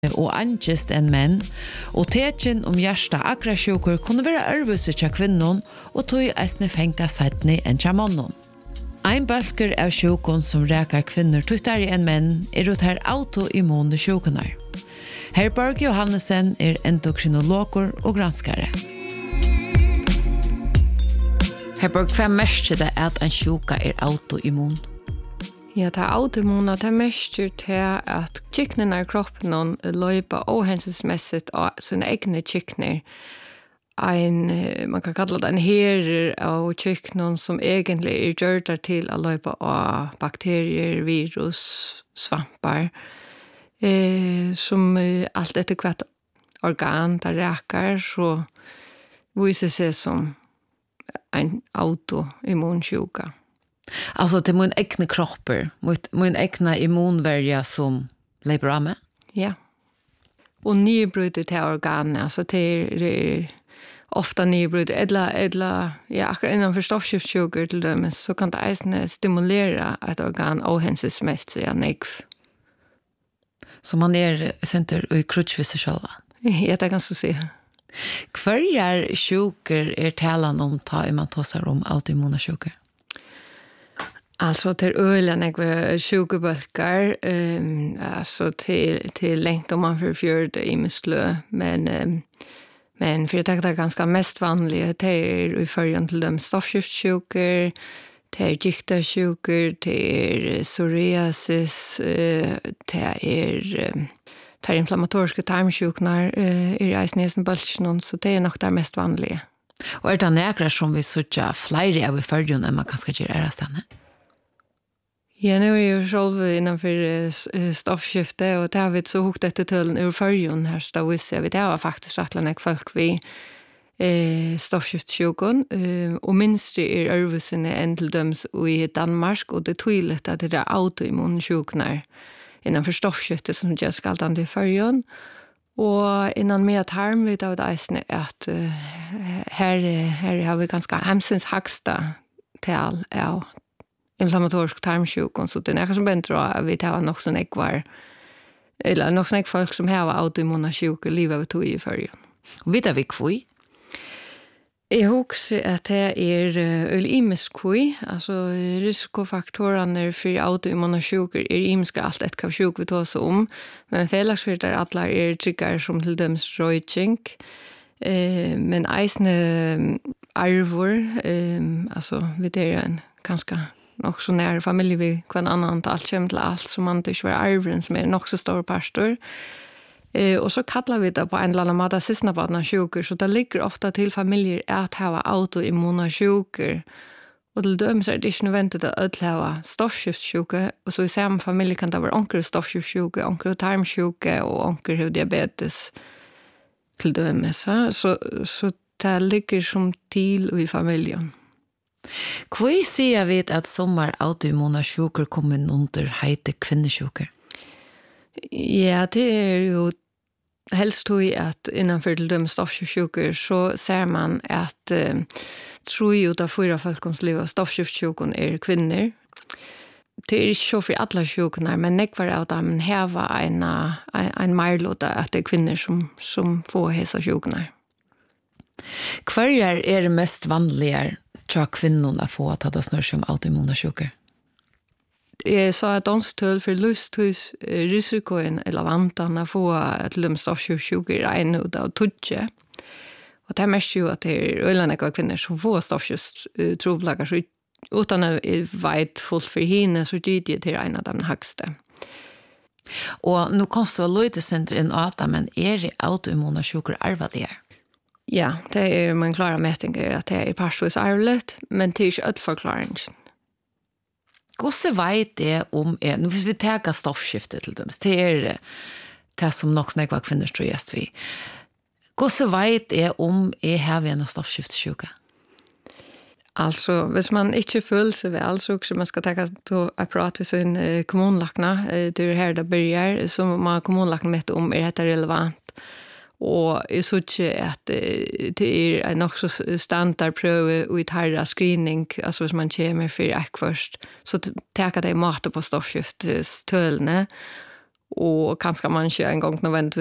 og angest enn menn, og tekin hjärsta agrasjoker kunne være ærvuse til kvinnen, og tog eisne fenga seitni enn til mannen. Ein bølger av sjukon som rækar kvinner tuttare enn menn ut her autoimmune sjukonar. Herborg Johannesen endokrinologer og granskare. Herborg, hva merker det at en sjuka autoimmun? Ja, det autoimmuna, det merker til at kiknene i kroppen løyper ohensesmessigt av sine egne kikner. Man kan kalla det en herer av kiknen som egentlig gjør til å løype av bakterier, virus, svampar, som alt etter hvert organ der rækar, så viser seg som en autoimmunsjuka. Alltså det min egna kroppar, min egna immunvärja som lever av med? Ja. Och nybrytet till organ, alltså det är ofta nybrytet, eller ja, akkurat innanför stoffskiftssjuker till dem, så kan det eisne stimulera ett organ ohensesmässigt, ja, negv. Så man center i krutchvisse själva? Ja, det kan så säga. Kvarjar sjuker talan om man tossar om autoimmuna sjuker? Alltså till ölen jag sjukebölkar alltså till längt om man förfjörd i mislö men för det är ganska mest vanligt det är i förhållande till de stoffskiftssjukor, det är giktarsjukor, det är psoriasis, det är inflammatoriska tarmsjuknar i eisnesen bölknen, så det är nog det mest vanliga. Och det näkrar som vi söker flera av i förhållande än man kanske gör ärastane? Ja, nu är jag själv innanför stoffskifte och det har vi så högt efter tullen ur förrjun här så visste vi det var faktiskt rättligen folk vi stoffskiftssjukan och minst det är örvusen än till döms i Danmark och det är tydligt att det är autoimmunsjuknar innanför stoffskifte som jag ska allt i förrjun och innan med tarm vet jag att här har vi ganska hemsens högsta tal av inflammatorisk tarmsjukdom, så det är som bättre att vi har nog sån ekvar eller nog sån folk som har autoimmuna sjukor livet tog i förrjun. Och vet vi kvui? Jag hoppas att det är imiskui, alltså riskofaktorerna för autoimmuna sjukor är imiska allt ett kav sjuk vi tar oss om, men felagsfyrtar alla är tryggar som till döms röjtjink, men eisne arvor, alltså vi är en ganska nog så nära familj vi kan annan allt kommer till allt som man inte var arven som är nog så stor pastor. Och så kallar vi det på en eller annan måte sysnabarna sjukor, så det ligger ofta till familjer att ha autoimmuna sjukor. Och till dem så är det inte nödvändigt att ha stoffskiftssjuka, och så i samma familj kan det vara onkel stoffskiftssjuka, onkel tarmsjuka och onkel diabetes till dem. Så det ligger som till i familjen. Hvor sier vi at sommar autoimmuna sjukor kommer under heite kvinnesjukor? Ja, det är ju helst tog att innanför till de stoffskiftssjukor så ser man att tror ju att 4 folkens liv av stoffskiftssjukon är kvinnor. Det är inte så för alla sjukorna, men nekvar av dem häva en marlåda att det är kvinnor som får hesa sjukorna. Kvar är det mest vanliga tja kvinnorna få att det snurr som autoimmuna sjukor? Jag sa att danstöl för lusthus risikoen eller vantan att få till de stoffskiftssjukor en av tudje. Och det märks ju att det är öllande kvinnor som får stoffskiftstroblagar, så utan att vet fullt för henne så ger det till en av de högsta. Och nu konstaterar in att men är det autoimmuna sjukor arvaliga? Ja, det är man klara mätningar att det är parsvis arvligt, men det är inte förklaringen. Gosse vet det om nu hvis vi tar stoffskiftet till dem. Det är det som nog snägva kvinnor tror just vi. Gosse vet det om har vi en stoffskiftssjuka? Alltså, hvis man inte följer sig väl så också man ska ta att prata med sin kommunlakna, det är här det börjar, så man kommunlakna med om detta relevant. Och jag såg att det är en också standardpröv och ett härra screening, alltså hvis man kommer för först, så tar det mat på stoffskiftstölne och kanske man kör en gång något